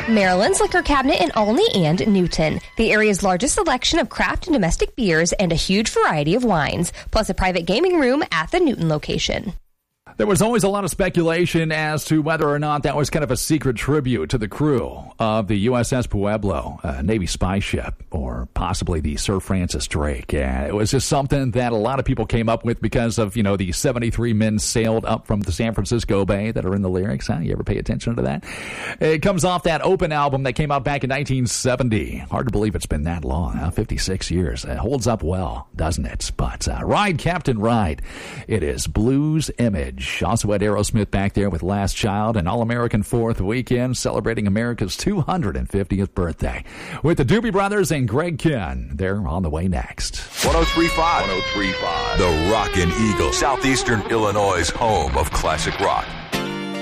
Maryland's liquor cabinet in Olney and Newton. The area's largest selection of craft and domestic beers and a huge variety of wines, plus a private gaming room at the Newton location. There was always a lot of speculation as to whether or not that was kind of a secret tribute to the crew of the USS Pueblo, a Navy spy ship, or possibly the Sir Francis Drake. And it was just something that a lot of people came up with because of, the 73 men sailed up from the San Francisco Bay that are in the lyrics. You ever pay attention to that? It comes off that Open album that came out back in 1970. Hard to believe it's been that long, 56 years. It holds up well, doesn't it? But Ride, Captain Ride. It is Blues Image. Also had Aerosmith back there with Last Child, and All-American Fourth Weekend, celebrating America's 250th birthday. With the Doobie Brothers and Greg Kihn. They're on the way next. 103.5. The Rockin' Eagle, Southeastern Illinois' home of classic rock.